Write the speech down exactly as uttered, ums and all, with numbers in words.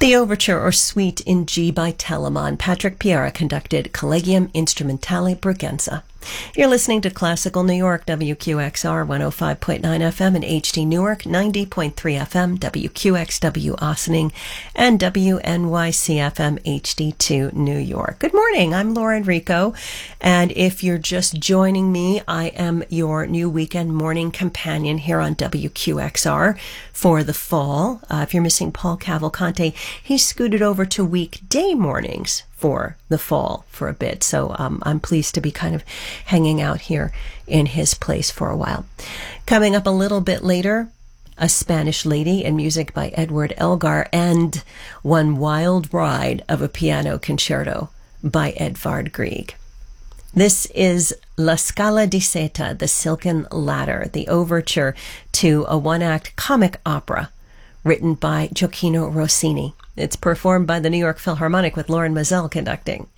The overture or suite in G by Telemann. Patrick Piera conducted Collegium Instrumentale Brugenza. You're listening to Classical New York, W Q X R one oh five point nine F M and H D Newark, ninety point three F M, W Q X W Ossining, and W N Y C F M H D two New York. Good morning, I'm Laura Enrico, and if you're just joining me, I am your new weekend morning companion here on W Q X R for the fall. Uh, if you're missing Paul Cavalcante, he's scooted over to weekday mornings for the fall for a bit. So um, I'm pleased to be kind of hanging out here in his place for a while. Coming up a little bit later, A Spanish Lady and music by Edward Elgar, and One Wild Ride of a Piano Concerto by Edvard Grieg. This is La Scala di Seta, The Silken Ladder, the overture to a one-act comic opera written by Gioacchino Rossini. It's performed by the New York Philharmonic with Lauren Mazel conducting.